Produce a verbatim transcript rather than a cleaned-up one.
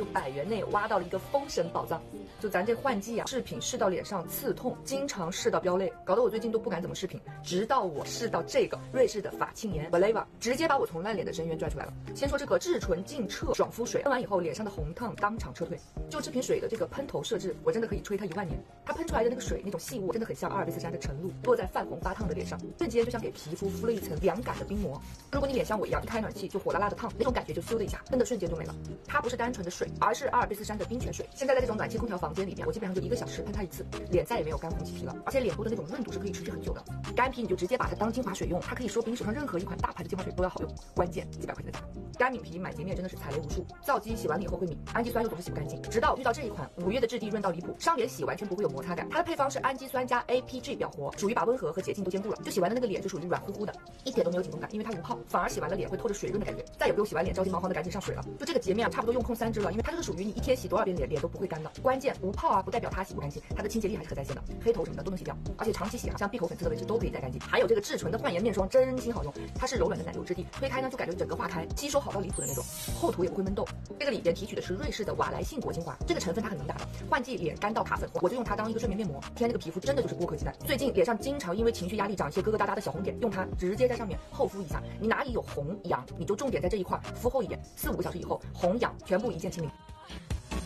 就百元内挖到了一个封神宝藏。就咱这换季啊，饰品试到脸上刺痛，经常试到飙泪，搞得我最近都不敢怎么饰品。直到我试到这个瑞士的法沁颜 Valeva， 直接把我从烂脸的深渊拽出来了。先说这个至纯净澈爽肤水，喷完以后脸上的红烫当场撤退。就这瓶水的这个喷头设置，我真的可以吹它一万年。它喷出来的那个水，那种细雾真的很像阿尔卑斯山的晨露，落在泛红发烫的脸上，瞬间就像给皮肤敷了一层凉感的冰膜。如果你脸像我一样一开暖气就火辣辣的烫，那种感觉就咻的一下，真的瞬间就没了。它不是单纯的水，而是阿尔卑斯山的冰泉水。现在在这种暖气空调房间里面，我基本上就一个小时喷它一次，脸再也没有干红起皮了，而且脸部的那种润度是可以持续很久的。干皮你就直接把它当精华水用，它可以说比你手上任何一款大牌的精华水都要好用。关键几百块钱的价。干敏皮买洁面真的是踩雷无数，皂基洗完了以后会抿，氨基酸又总是洗不干净。直到遇到这一款五月的质地润到离谱，上脸洗完全不会有摩擦感。它的配方是氨基酸加 A P G 表活，属于把温和和洁净都兼顾了。就洗完的那个脸就属于软乎乎的，一点都没有紧绷感，因为它无泡，反而洗完了脸会透着水润的感觉，再也不用洗完脸着急忙慌的赶紧上水了。就这个洁面啊，差不多用控三支了，因为它这个属于你一天洗多少遍脸脸都不会干的。关键无泡啊，不代表它洗不干净，它的清洁力还是很在线的，黑头什么的都能洗掉，而且长期洗啊，像闭口粉刺的位置都可以再干净。还有这个至纯的焕颜面霜真心好用，它是柔软的奶油质地，推开呢就感觉整个化开，吸收好到离谱的那种，厚涂也不会闷痘。这个里边提取的是瑞士的瓦莱信果精华，这个成分它很能打的，换季脸干到卡粉，我就用它当一个睡眠面膜。天，那个皮肤真的就是剥壳鸡蛋。最近脸上经常因为情绪压力长一些疙疙瘩瘩的小红点，用它直接在上面厚敷一下，你哪里有红痒，你就重点在这一块敷厚一点，四五个小时以后红痒全部一键清零。